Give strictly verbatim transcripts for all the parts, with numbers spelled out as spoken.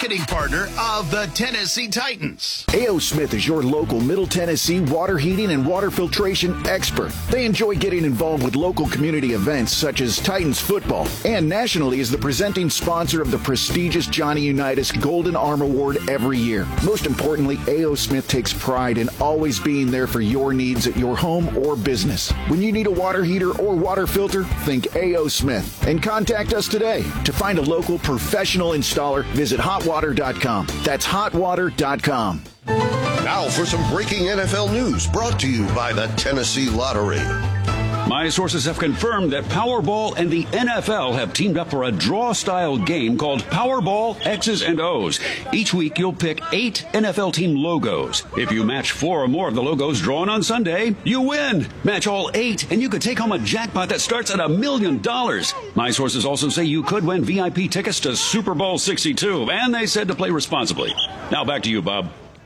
marketing partner of the Tennessee Titans. A O. Smith is your local Middle Tennessee water heating and water filtration expert. They enjoy getting involved with local community events such as Titans football, and nationally is the presenting sponsor of the prestigious Johnny Unitas Golden Arm Award every year. Most importantly, A O. Smith takes pride in always being there for your needs at your home or business. When you need a water heater or water filter, think A O. Smith and contact us today. To find a local professional installer, visit hot water dot com. That's hot water dot com. Now for some breaking N F L news brought to you by the Tennessee Lottery. My sources have confirmed that Powerball and the N F L have teamed up for a draw-style game called Powerball X's and O's. Each week, you'll pick eight N F L team logos. If you match four or more of the logos drawn on Sunday, you win. Match all eight, and you could take home a jackpot that starts at a million dollars. My sources also say you could win V I P tickets to Super Bowl sixty-two, and they said to play responsibly. Now back to you, Bob.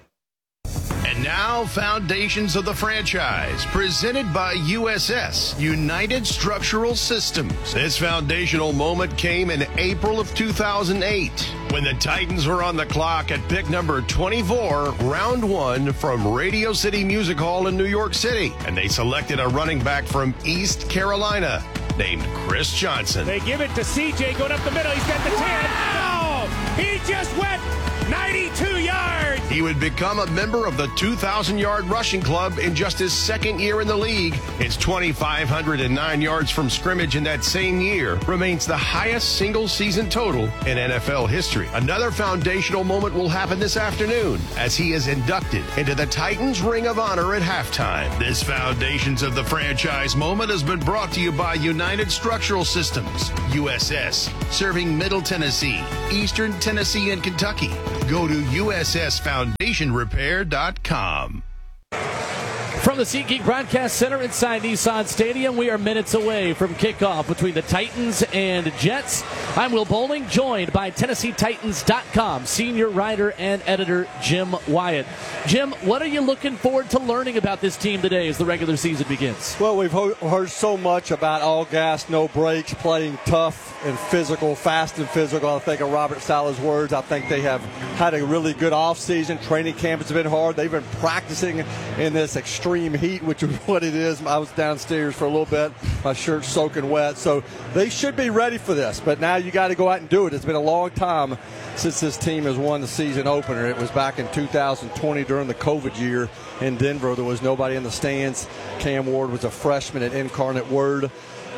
And now, Foundations of the Franchise, presented by U S S, United Structural Systems. This foundational moment came in April of two thousand eight, when the Titans were on the clock at pick number twenty-four, round one, from Radio City Music Hall in New York City. And they selected a running back from East Carolina named Chris Johnson. They give it to C J going up the middle. He's got the ten. No! He just went ninety-two yards. He would become a member of the two thousand yard rushing club in just his second year in the league. His two thousand five hundred nine yards from scrimmage in that same year remains the highest single-season total in N F L history. Another foundational moment will happen this afternoon as he is inducted into the Titans Ring of Honor at halftime. This Foundations of the Franchise moment has been brought to you by United Structural Systems, U S S, serving Middle Tennessee, Eastern Tennessee, and Kentucky. Go to U S S foundation repair dot com. From the SeatGeek Broadcast Center inside Nissan Stadium, we are minutes away from kickoff between the Titans and Jets. I'm Will Bowling, joined by Tennessee Titans dot com senior writer and editor Jim Wyatt. Jim, what are you looking forward to learning about this team today as the regular season begins? Well, we've ho- heard so much about all gas, no brakes, playing tough and physical, fast and physical. I think of Robert Saleh's words. I think they have had a really good offseason. Training camp has been hard. They've been practicing in this extreme heat, which is what it is. I was downstairs for a little bit. My shirt's soaking wet. So they should be ready for this. But now you got to go out and do it. It's been a long time since this team has won the season opener. It was back in two thousand twenty during the COVID year in Denver. There was nobody in the stands. Cam Ward was a freshman at Incarnate Word.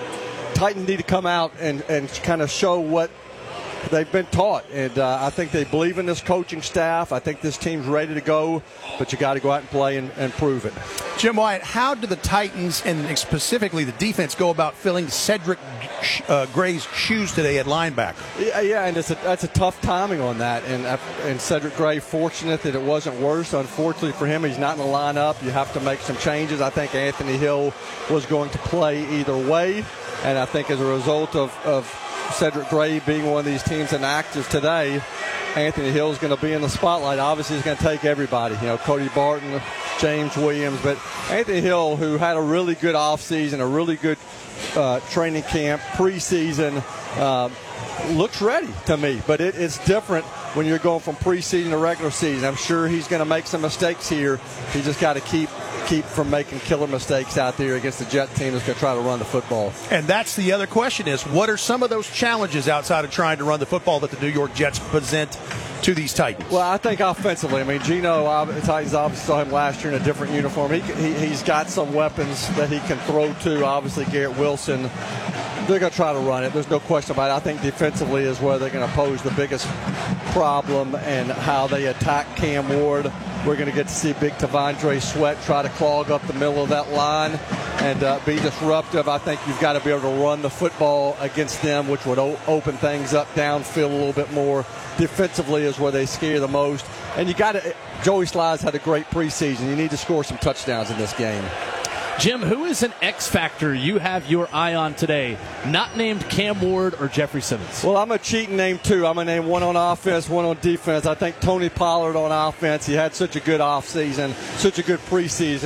Titans need to come out and, and kind of show what they've been taught, and uh, I think they believe in this coaching staff. I think this team's ready to go, but you got to go out and play and, and prove it. Jim Wyatt, how do the Titans and specifically the defense go about filling Cedric uh, Gray's shoes today at linebacker? Yeah, yeah, and it's a, that's a tough timing on that. And and Cedric Gray, fortunate that it wasn't worse. Unfortunately for him, he's not in the lineup. You have to make some changes. I think Anthony Hill was going to play either way, and I think as a result of, of Cedric Gray being one of these teams inactive today, Anthony Hill is going to be in the spotlight. Obviously, he's going to take everybody. You know, Cody Barton, James Williams. But Anthony Hill, who had a really good offseason, a really good uh, training camp, preseason, uh, looks ready to me. But it, it's different when you're going from preseason to regular season. I'm sure he's going to make some mistakes here. He just got to keep keep from making killer mistakes out there against the Jet team that's going to try to run the football. And that's the other question is, what are some of those challenges outside of trying to run the football that the New York Jets present to these Titans? Well, I think offensively, I mean, Geno, the Titans obviously saw him last year in a different uniform. He, he, he's got some weapons that he can throw to. Obviously, Garrett Wilson, they're going to try to run it. There's no question about it. I think defensively is where they're going to pose the biggest problem, and how they attack Cam Ward. We're going to get to see big T'Vondre Sweat try to clog up the middle of that line and uh, be disruptive. I think you've got to be able to run the football against them, which would o- open things up downfield a little bit more. Defensively is where they scare the most. And you got to – Joey Slides had a great preseason. You need to score some touchdowns in this game. Jim, who is an X factor you have your eye on today, not named Cam Ward or Jeffrey Simmons? Well, I'm a cheating name two. I'm going to name one on offense, one on defense. I think Tony Pollard on offense, he had such a good offseason, such a good preseason.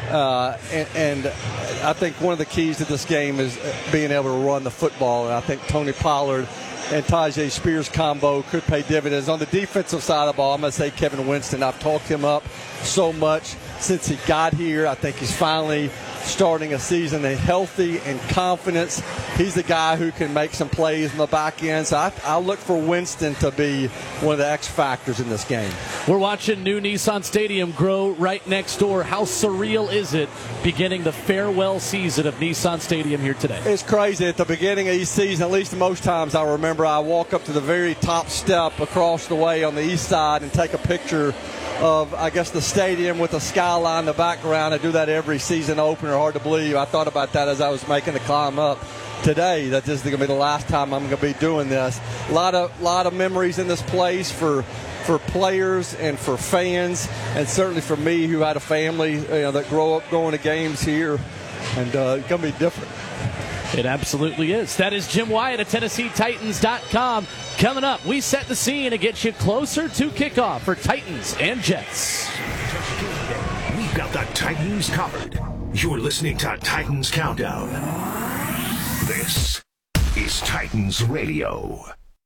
Uh, and, and I think one of the keys to this game is being able to run the football. And I think Tony Pollard and Tyjae Spears combo could pay dividends. On the defensive side of the ball, I'm going to say Kevin Winston. I've talked him up so much since he got here. I think he's finally starting a season healthy and confidence. He's the guy who can make some plays in the back end. So I, I look for Winston to be one of the X factors in this game. We're watching new Nissan Stadium grow right next door. How surreal is it beginning the farewell season of Nissan Stadium here today? It's crazy. At the beginning of each season, at least most times I remember, I walk up to the very top step across the way on the east side and take a picture of, I guess, the stadium with the skyline in the background. I do that every season opener. Hard to believe. I thought about that as I was making the climb up today, that this is going to be the last time I'm going to be doing this. A lot of, lot of memories in this place for for players and for fans, and certainly for me who had a family, you know, that grow up going to games here, and uh, it's going to be different. It absolutely is. That is Jim Wyatt at Tennessee Titans dot com. Coming up, we set the scene to get you closer to kickoff for Titans and Jets. We've got the Titans covered. You're listening to Titans Countdown. This is Titans Radio.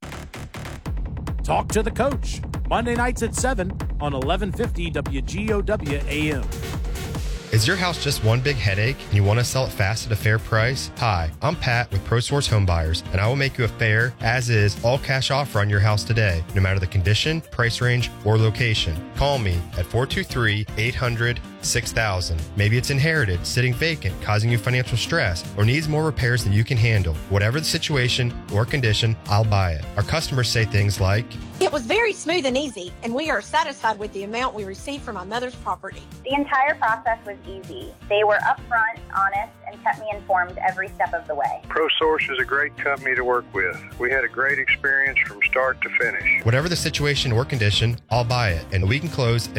Talk to the coach. Monday nights at seven on eleven fifty W G O W A M. Is your house just one big headache and you want to sell it fast at a fair price? Hi, I'm Pat with ProSource Home Buyers, and I will make you a fair, as-is, all-cash offer on your house today, no matter the condition, price range, or location. Call me at four two three, eight hundred, six thousand. Maybe it's inherited, sitting vacant, causing you financial stress, or needs more repairs than you can handle. Whatever the situation or condition, I'll buy it. Our customers say things like, "It was very smooth and easy, and we are satisfied with the amount we received from my mother's property." The entire process was easy. They were upfront, honest, and kept me informed every step of the way. ProSource is a great company to work with. We had a great experience from start to finish. Whatever the situation or condition, I'll buy it, and we can close